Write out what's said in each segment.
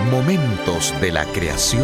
Momentos de la creación.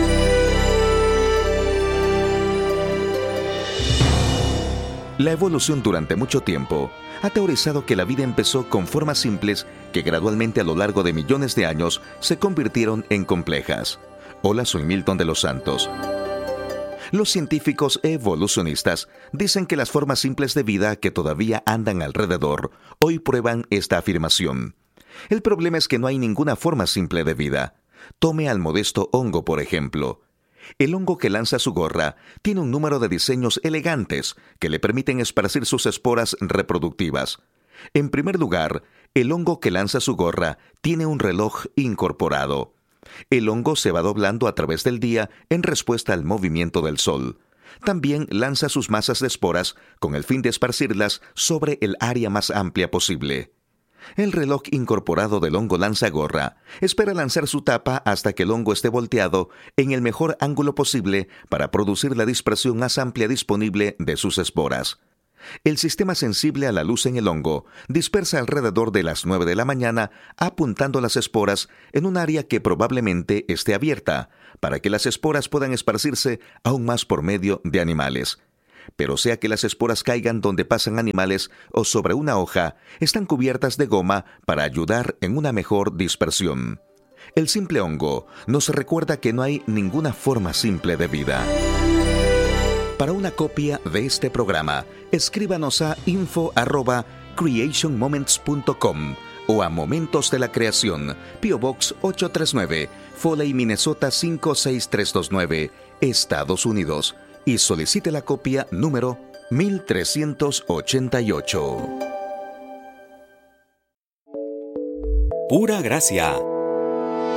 La evolución durante mucho tiempo ha teorizado que la vida empezó con formas simples que gradualmente a lo largo de millones de años se convirtieron en complejas. Hola, soy Milton de los Santos. Los científicos evolucionistas dicen que las formas simples de vida que todavía andan alrededor hoy prueban esta afirmación. El problema es que no hay ninguna forma simple de vida. Tome al modesto hongo, por ejemplo. El hongo que lanza su gorra tiene un número de diseños elegantes que le permiten esparcir sus esporas reproductivas. En primer lugar, el hongo que lanza su gorra tiene un reloj incorporado. El hongo se va doblando a través del día en respuesta al movimiento del sol. También lanza sus masas de esporas con el fin de esparcirlas sobre el área más amplia posible. El reloj incorporado del hongo lanzagorra espera lanzar su tapa hasta que el hongo esté volteado en el mejor ángulo posible para producir la dispersión más amplia disponible de sus esporas. El sistema sensible a la luz en el hongo dispersa alrededor de las 9 de la mañana, apuntando las esporas en un área que probablemente esté abierta, para que las esporas puedan esparcirse aún más por medio de animales. Pero sea que las esporas caigan donde pasan animales o sobre una hoja, están cubiertas de goma para ayudar en una mejor dispersión. El simple hongo nos recuerda que no hay ninguna forma simple de vida. Para una copia de este programa, escríbanos a info@creationmoments.com o a Momentos de la Creación, P.O. Box 839, Foley, Minnesota 56329, Estados Unidos, y solicite la copia número 1388. Pura gracia.